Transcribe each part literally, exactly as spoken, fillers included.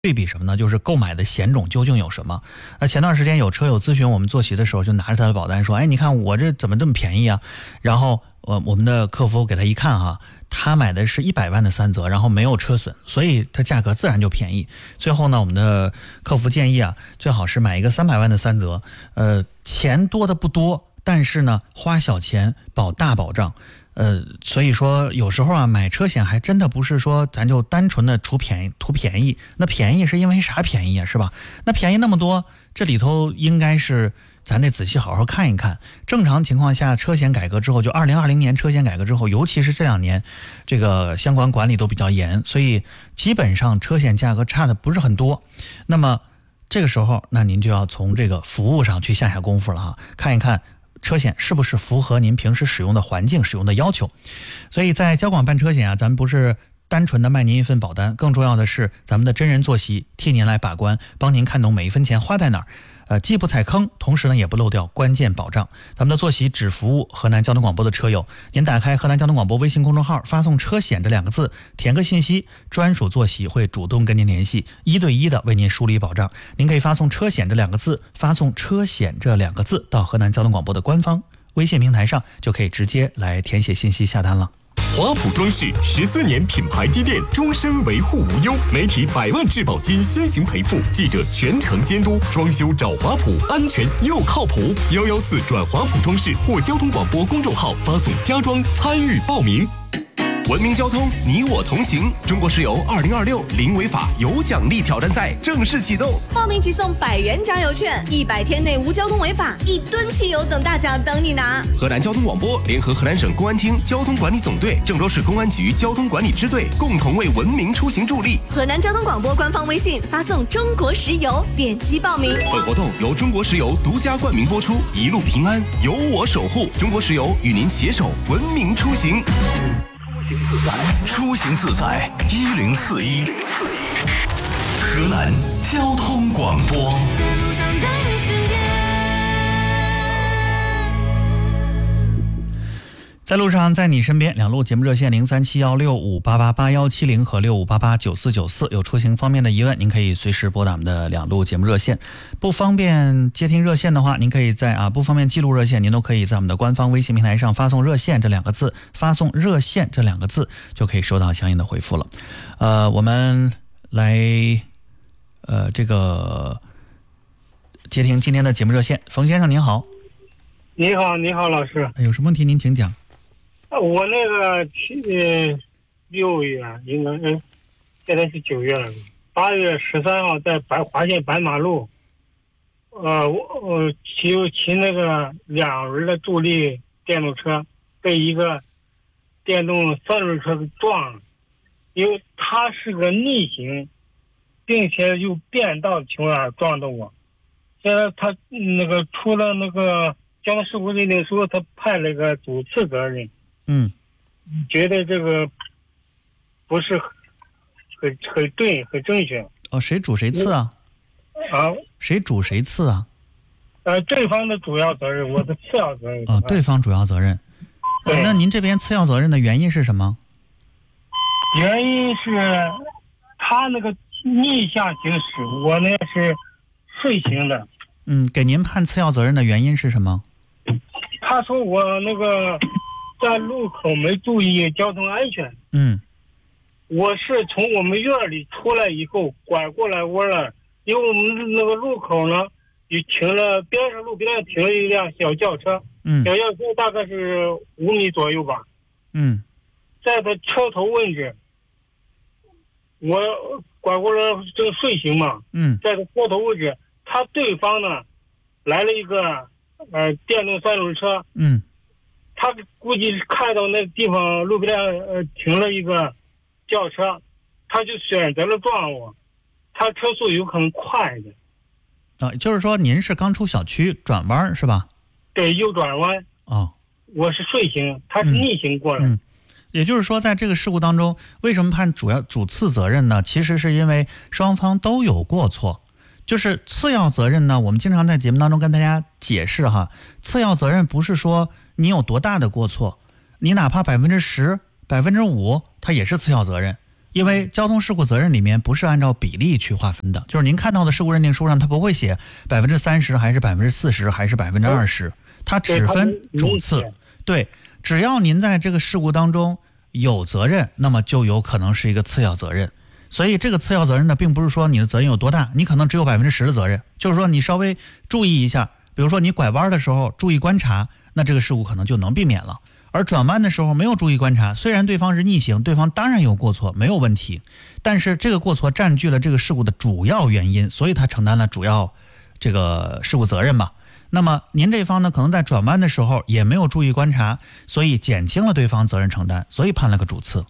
对比什么呢？就是购买的险种究竟有什么？那前段时间有车友咨询我们做席的时候，就拿着他的保单说：“哎，你看我这怎么这么便宜啊？”然后我我们的客服给他一看哈、啊，他买的是一百万的三责，然后没有车损，所以它价格自然就便宜。最后呢，我们的客服建议啊，最好是买一个三百万的三责，呃，钱多的不多，但是呢，花小钱保大保障。呃，所以说有时候啊，买车险还真的不是说咱就单纯的图便宜图便宜，那便宜是因为啥便宜啊，是吧？那便宜那么多，这里头应该是咱得仔细好好看一看。正常情况下，车险改革之后，就二零二零年车险改革之后，尤其是这两年，这个相关管理都比较严，所以基本上车险价格差的不是很多。那么这个时候，那您就要从这个服务上去下下功夫了哈，看一看车险是不是符合您平时使用的环境使用的要求。所以在交广办车险啊，咱们不是单纯的卖您一份保单，更重要的是咱们的真人坐席替您来把关，帮您看懂每一分钱花在哪儿，呃，既不踩坑，同时呢也不漏掉关键保障。咱们的坐席只服务河南交通广播的车友，您打开河南交通广播微信公众号，发送车险这两个字，填个信息，专属坐席会主动跟您联系，一对一的为您梳理保障。您可以发送车险这两个字，发送车险这两个字到河南交通广播的官方微信平台上，就可以直接来填写信息下单了。 华普装饰十四年品牌积淀，终身维护无忧，媒体百万质保金先行赔付，记者全程监督，装修找华普，安全又靠谱。幺幺四转华普装饰或交通广播公众号发送家装参与报名。 文明交通，你我同行。中国石油二零二六零违法有奖励挑战赛正式启动， 报名即送百元加油券，一百天内无交通违法，一吨汽油等大奖等你拿。 河南交通广播联合河南省公安厅交通管理总队、郑州市公安局交通管理支队共同为文明出行助力。 河南交通广播官方微信发送中国石油，点击报名。 本活动由中国石油独家冠名播出，一路平安，有我守护。中国石油与您携手文明出行。 出行自在一零四一，河南交通广播。 在路上，在你身边，两路节目热线零三七幺六五八八八幺七零和六五八八九四九四，有出行方面的疑问，您可以随时拨打我们的两路节目热线。不方便接听热线的话，您可以在啊不方便记录热线，您都可以在我们的官方微信平台上发送热线这两个字，发送热线这两个字就可以收到相应的回复了。呃，我们来呃这个接听今天的节目热线，冯先生您好。 你好，你好，老师。 有什么问题您请讲。 我那个去呃六月应该嗯，现在是九月了，八月十三号在白华县白马路，呃我我骑骑那个两轮的助力电动车被一个电动三轮车给撞了，因为它是个逆行，并且又变道的情况下撞的我。现在他那个出了那个交通事故认定书，他判了个主次责任。 嗯， 觉得这个不是很很对，很正确。 哦，谁主谁次啊？ 啊？ 谁主谁次啊？ 呃，对方的主要责任，我的次要责任。 哦，对方主要责任。 对、 哦。那您这边次要责任的原因是什么？ 原因是他那个逆向行驶，我呢是顺行的。 嗯，给您判次要责任的原因是什么？ 他说我那个在路口没注意交通安全。 嗯， 我是从我们院里出来以后拐过来弯了，因为我们那个路口呢也停了，边上路边上停了一辆小轿车。 嗯， 小轿车大概是五米左右吧。 嗯， 在它车头位置，我拐过来正顺行嘛。 嗯， 在它车头位置，他对方呢来了一个呃电动三轮车。 嗯， 他估计是看到那地方路边呃停了一个轿车，他就选择了撞我。他车速有可能快的。 啊，就是说您是刚出小区转弯是吧？ 对，右转弯。 哦， 我是顺行，他是逆行过来。 嗯嗯，也就是说，在这个事故当中，为什么判主要主次责任呢？其实是因为双方都有过错。就是次要责任呢，我们经常在节目当中跟大家解释哈，次要责任不是说你有多大的过错，你哪怕百分之十、百分之五，它也是次要责任。 因为交通事故责任里面不是按照比例去划分的，就是您看到的事故认定书上它不会写百分之三十还是百分之四十还是百分之二十，它只分主次。对，只要您在这个事故当中有责任，那么就有可能是一个次要责任。所以这个次要责任呢，并不是说你的责任有多大，你可能只有百分之十的责任，就是说你稍微注意一下，比如说你拐弯的时候注意观察，那这个事故可能就能避免了。而转弯的时候没有注意观察，虽然对方是逆行，对方当然有过错，没有问题，但是这个过错占据了这个事故的主要原因，所以他承担了主要这个事故责任嘛。那么您这方呢，可能在转弯的时候也没有注意观察，所以减轻了对方责任承担，所以判了个主次。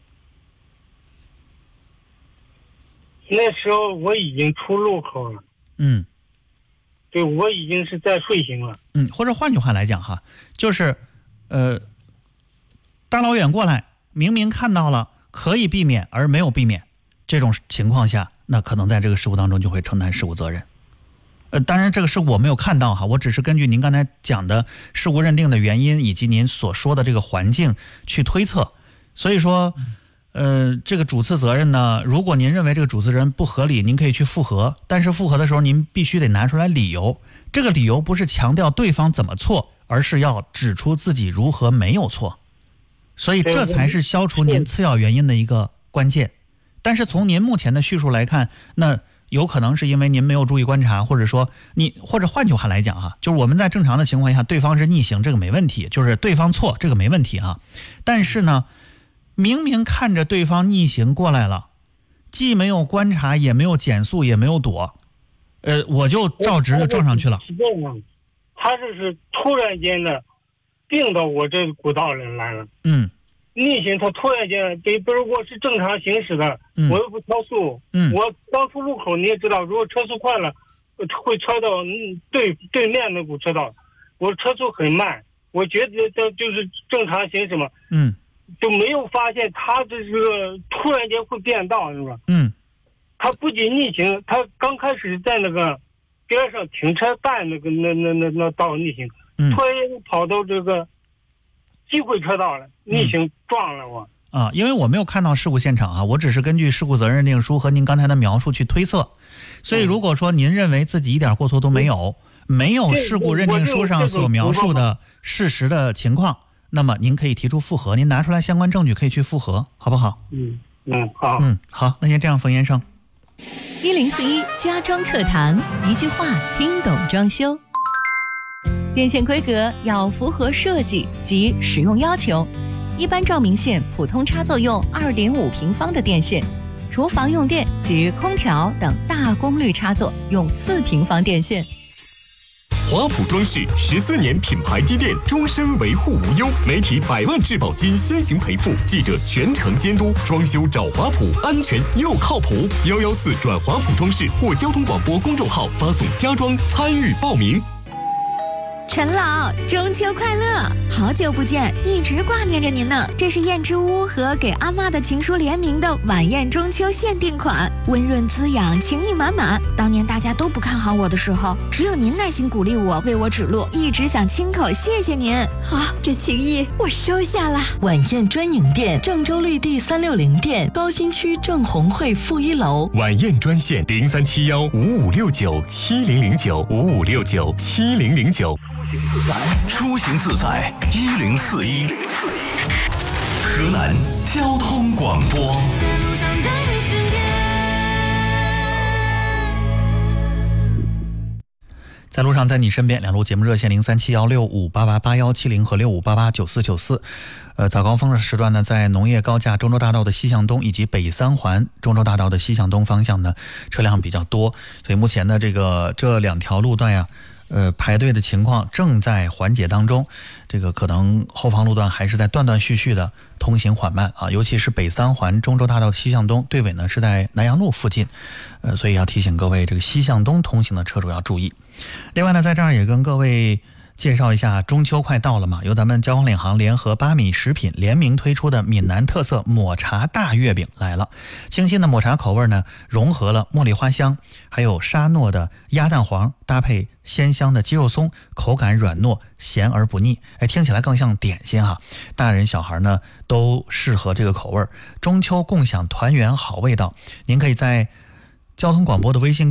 那时候我已经出路口了。 嗯， 对，我已经是在睡行了。 嗯，或者换句话来讲哈，就是呃。大老远过来，明明看到了可以避免而没有避免，这种情况下，那可能在这个事故当中就会承担事故责任。呃，当然这个事故我没有看到哈，我只是根据您刚才讲的事故认定的原因以及您所说的这个环境去推测。所以说，呃，这个主次责任呢，如果您认为这个主次责任不合理，您可以去复核，但是复核的时候您必须得拿出来理由。这个理由不是强调对方怎么错，而是要指出自己如何没有错。所以这才是消除您次要原因的一个关键。但是从您目前的叙述来看，那有可能是因为您没有注意观察，或者说你，或者换句话来讲哈，就是我们在正常的情况下，对方是逆行，这个没问题，就是对方错，这个没问题啊。但是呢，明明看着对方逆行过来了，既没有观察，也没有减速，也没有躲，呃，我就照直就撞上去了。 他这是突然间的并到我这古道里来了。 嗯， 逆行，他突然间，比比如我是正常行驶的， 嗯、 我又不超速， 嗯， 我刚出路口，你也知道，如果车速快了，会超到对对面那股车道，我车速很慢，我觉得这就是正常行驶嘛， 嗯， 就没有发现他这个突然间会变道，是吧？ 嗯， 他不仅逆行，他刚开始在那个边上停车带那个那那那那道逆行。突然跑到这个机会车道了，逆行撞了我。 嗯、啊，因为我没有看到事故现场啊，我只是根据事故责任认定书和您刚才的描述去推测。所以如果说您认为自己一点过错都没有，嗯、没有事故认定书上所描述的事实的情况，那么您可以提出复核，您拿出来相关证据可以去复核，好不好？ 嗯嗯，好。 嗯，好，那先这样，冯先生。 一零四一家装课堂，一句话听懂装修。电线规格要符合设计及使用要求，一般照明线普通插座用 二点五 平方的电线，厨房用电及空调等大功率插座用四平方电线。 华普装饰十四年品牌积淀，终身维护无忧，媒体百万质保金先行赔付，记者全程监督，装修找华普，安全又靠谱。幺幺四转华普装饰或交通广播公众号发送家装参与报名。 陈老，中秋快乐！好久不见，一直挂念着您呢。这是燕之屋和给阿妈的情书联名的晚宴中秋限定款，温润滋养，情意满满。当年大家都不看好我的时候，只有您耐心鼓励我，为我指路，一直想亲口谢谢您。好，这情谊我收下了。 晚宴专营店，郑州绿地三六零店，高新区郑红会负一楼。 晚宴专线零三七幺五五六九七零零九五五六九七零零九。 出行自在一零四一，河南交通广播。 在路上，在你身边，两路节目热线零三七幺六五八八八幺七零和六五八八九四九四。呃，早高峰的时段呢，在农业高架中州大道的西向东以及北三环中州大道的西向东方向呢，车辆比较多，所以目前的这个这两条路段呀。呃，排队的情况正在缓解当中，这个可能后方路段还是在断断续续的通行缓慢啊，尤其是北三环中州大道西向东队尾呢是在南阳路附近，呃，所以要提醒各位这个西向东通行的车主要注意。另外呢，在这儿也跟各位介绍一下，中秋快到了嘛，由咱们交通领航联合八米食品联名推出的闽南特色抹茶大月饼来了。清新的抹茶口味呢，融合了茉莉花香，还有沙糯的鸭蛋黄，搭配鲜香的鸡肉松，口感软糯，咸而不腻。哎，听起来更像点心哈，大人小孩呢都适合这个口味。中秋共享团圆好味道，您可以在交通广播的微信